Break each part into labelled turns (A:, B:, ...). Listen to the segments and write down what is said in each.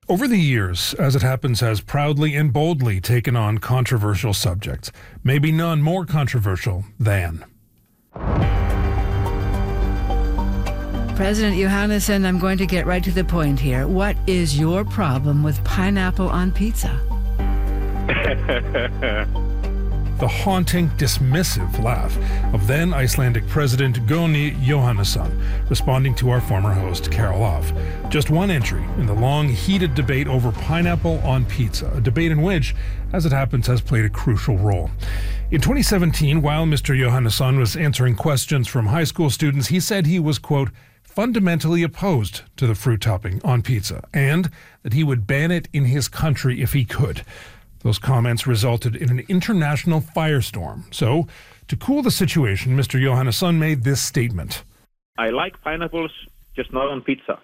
A: Over the years, as it happens, has proudly and boldly taken on controversial subjects, maybe none more controversial than.
B: President Johannesson, I'm going to get right to the point here. What is your problem with pineapple on pizza?
A: The haunting, dismissive laugh of then Icelandic President Guðni Jóhannesson, responding to our former host, Carol Off. Just one entry in the long, heated debate over pineapple on pizza, a debate in which, as it happens, has played a crucial role. In 2017, while Mr. Jóhannesson was answering questions from high school students, he said he was, quote, fundamentally opposed to the fruit topping on pizza, and that he would ban it in his country if he could. Those comments resulted in an international firestorm. So, to cool the situation, Mr. Jóhannesson made this statement.
C: I like pineapples, just not on pizza.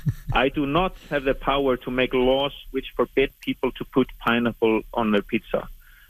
C: I do not have the power to make laws which forbid people to put pineapple on their pizza.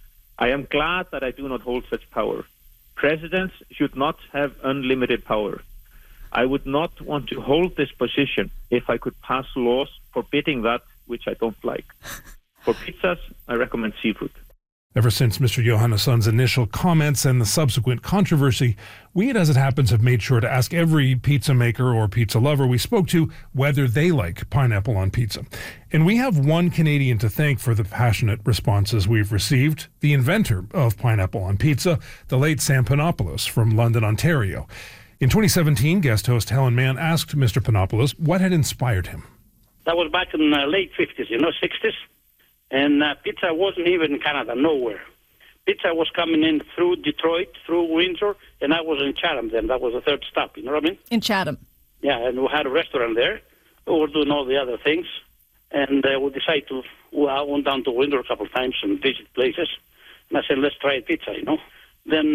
C: I am glad that I do not hold such power. Presidents should not have unlimited power. I would not want to hold this position if I could pass laws forbidding that which I don't like. For pizzas, I recommend seafood.
A: Ever since Mr. Jóhannesson's initial comments and the subsequent controversy, we at As It Happens have made sure to ask every pizza maker or pizza lover we spoke to whether they like pineapple on pizza. And we have one Canadian to thank for the passionate responses we've received, the inventor of pineapple on pizza, the late Sam Panopoulos from London, Ontario. In 2017, guest host Helen Mann asked Mr. Panopoulos what had inspired him.
D: That was back in the late 50s, 60s. And pizza wasn't even in Canada, nowhere. Pizza was coming in through Detroit, through Windsor, and I was in Chatham then. That was the third stop, you know what I mean?
E: In Chatham.
D: Yeah, and we had a restaurant there. We were doing all the other things. And we decided to, I went down to Windsor a couple of times and visit places. And I said, let's try pizza, Then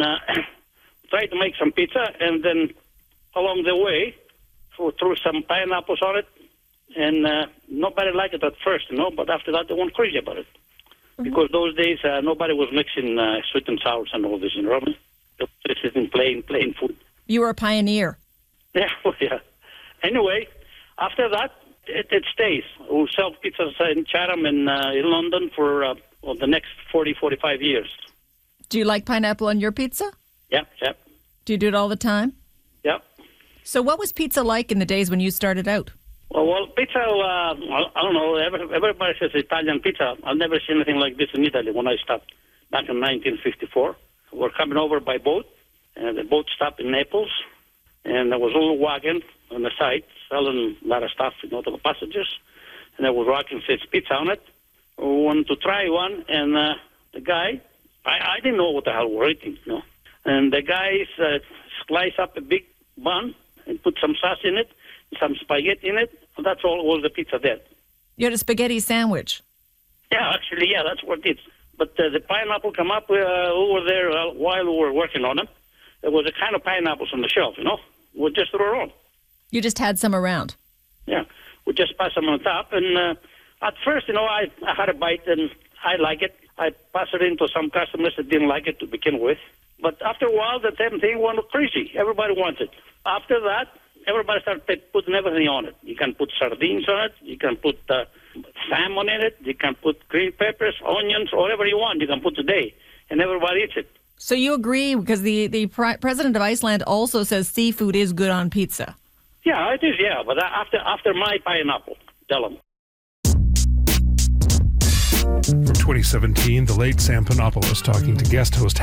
D: tried to make some pizza, and then along the way, threw some pineapples on it. And nobody liked it at first, but after that they went crazy about it. Mm-hmm. Because those days nobody was mixing sweet and sours and all this, They were just eating plain food.
E: You were a pioneer.
D: Yeah, well, yeah. Anyway, after that, it stays. We sell pizzas in Chatham and in London for the next 40, 45 years.
E: Do you like pineapple on your pizza?
D: Yeah.
E: Do you do it all the time?
D: Yeah.
E: So what was pizza like in the days when you started out?
D: Well, pizza, I don't know, everybody says Italian pizza. I've never seen anything like this in Italy when I stopped back in 1954. We're coming over by boat, and the boat stopped in Naples, and there was a little wagon on the side selling a lot of stuff, to the passengers, and there was wagon says pizza on it. We wanted to try one, and the guy, I didn't know what the hell we were eating, and the guy sliced up a big bun and put some sauce in it, some spaghetti in it. That's all the pizza did.
E: You had a spaghetti sandwich?
D: Yeah, actually, that's what it is. But the pineapple come up over there while we were working on them. There was a kind of pineapples on the shelf, We just threw it on.
E: You just had some around?
D: Yeah, we just passed them on top. And at first, I had a bite and I like it. I passed it into some customers that didn't like it to begin with. But after a while, the damn thing went crazy. Everybody wants it. After that, everybody started putting everything on it. You can put sardines on it. You can put salmon in it. You can put green peppers, onions, whatever you want. You can put today, and everybody eats it.
E: So you agree, because the president of Iceland also says seafood is good on pizza.
D: Yeah, it is, yeah. But after my pineapple, tell them.
A: From 2017, the late Sam Panopoulos talking to guest host